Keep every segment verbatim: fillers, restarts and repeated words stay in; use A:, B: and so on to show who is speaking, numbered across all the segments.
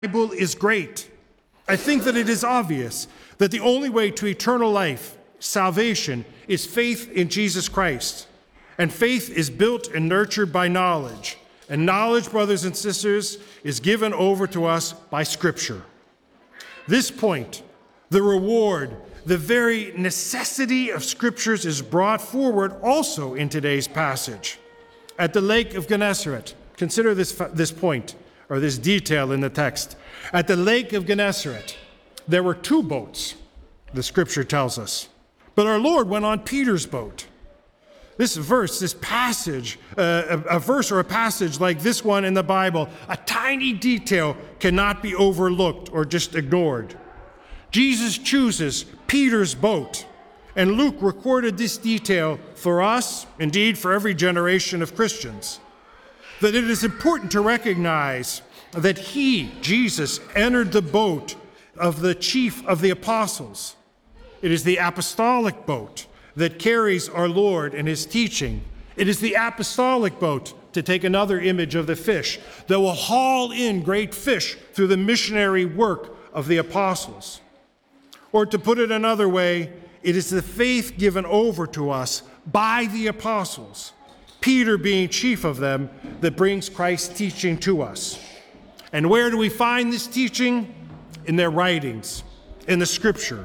A: Bible is great. I think that it is obvious that the only way to eternal life, salvation, is faith in Jesus Christ. And faith is built and nurtured by knowledge. And knowledge, brothers and sisters, is given over to us by Scripture. This point, the reward, the very necessity of Scriptures is brought forward also in today's passage. At the Lake of Gennesaret, consider this, this point, or this detail in the text. At the Lake of Gennesaret, there were two boats, the Scripture tells us. But our Lord went on Peter's boat. This verse, this passage, uh, a, a verse or a passage like this one in the Bible, a tiny detail cannot be overlooked or just ignored. Jesus chooses Peter's boat, and Luke recorded this detail for us, indeed for every generation of Christians, that it is important to recognize that he, Jesus, entered the boat of the chief of the apostles. It is the apostolic boat that carries our Lord and his teaching. It is the apostolic boat, to take another image of the fish, that will haul in great fish through the missionary work of the apostles. Or to put it another way, it is the faith given over to us by the apostles, Peter being chief of them, that brings Christ's teaching to us. And where do we find this teaching? In their writings, in the Scripture.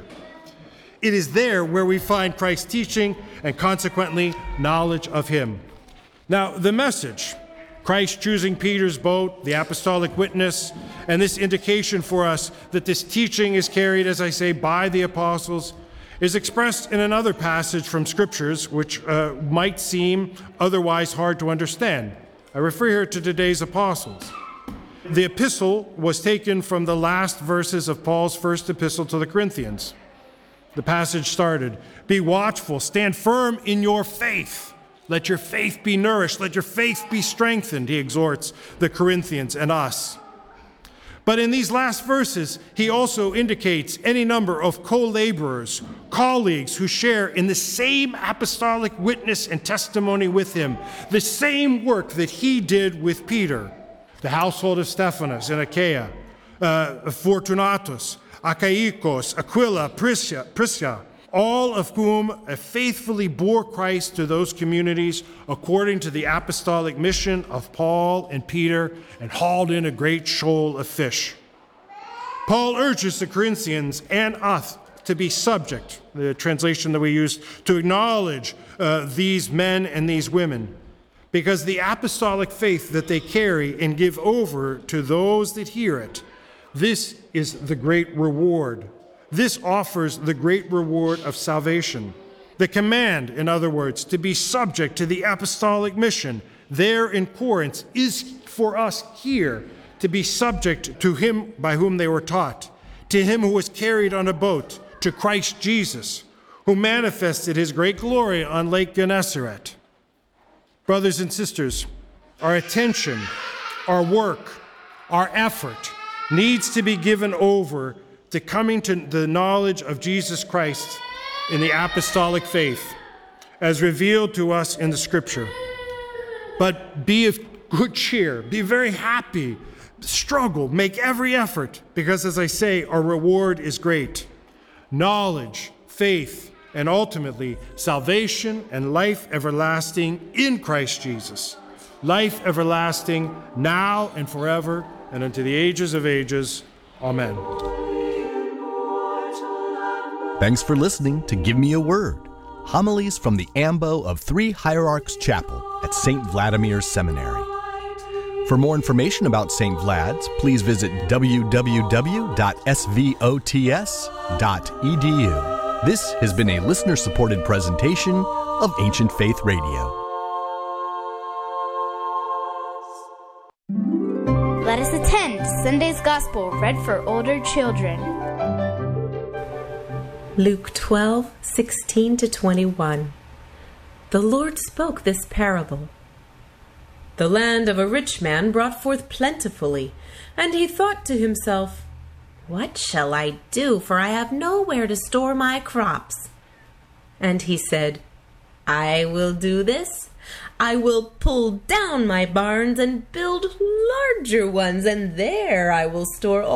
A: It is there where we find Christ's teaching and consequently knowledge of him. Now, the message, Christ choosing Peter's boat, the apostolic witness, and this indication for us that this teaching is carried, as I say, by the apostles, is expressed in another passage from Scriptures, which uh, might seem otherwise hard to understand. I refer here to today's apostles. The epistle was taken from the last verses of Paul's first epistle to the Corinthians. The passage started, "Be watchful, stand firm in your faith. Let your faith be nourished, let your faith be strengthened," he exhorts the Corinthians and us. But in these last verses, he also indicates any number of co-laborers, colleagues who share in the same apostolic witness and testimony with him, the same work that he did with Peter. The household of Stephanas in Achaia, uh, Fortunatus, Achaicos, Aquila, Prisca, Prisca, all of whom faithfully bore Christ to those communities according to the apostolic mission of Paul and Peter, and hauled in a great shoal of fish. Paul urges the Corinthians and us to be subject, the translation that we use, to acknowledge uh, these men and these women, because the apostolic faith that they carry and give over to those that hear it, this is the great reward. This offers the great reward of salvation. The command, in other words, to be subject to the apostolic mission there in Corinth is for us here to be subject to him by whom they were taught, to him who was carried on a boat, to Christ Jesus, who manifested his great glory on Lake Gennesaret. Brothers and sisters, our attention, our work, our effort needs to be given over to coming to the knowledge of Jesus Christ in the apostolic faith, as revealed to us in the Scripture. But be of good cheer, be very happy, struggle, make every effort, because as I say, our reward is great. Knowledge, faith, and ultimately salvation and life everlasting in Christ Jesus. Life everlasting now and forever and unto the ages of ages. Amen.
B: Thanks for listening to Give Me a Word, homilies from the ambo of Three Hierarchs Chapel at Saint Vladimir's Seminary. For more information about Saint Vlad's, please visit w w w dot s v o t s dot e d u. This has been a listener-supported presentation of Ancient Faith Radio.
C: Let us attend Sunday's Gospel read for older children.
D: Luke twelve, sixteen to twenty-one. The Lord spoke this parable. The land of a rich man brought forth plentifully, and he thought to himself, "What shall I do, for I have nowhere to store my crops?" And he said, "I will do this. I will pull down my barns and build larger ones, and there I will store